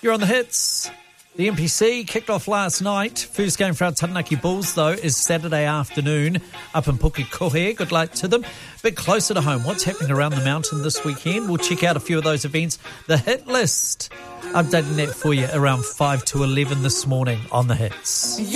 You're on the hits. The NPC kicked off last night. First game for our Taranaki Bulls, though, is Saturday afternoon up in Pukekohe. Good luck to them. A bit closer to home. What's happening around the mountain this weekend? We'll check out a few of those events. The hit list. Updating that for you around 5 to 11 this morning on the hits.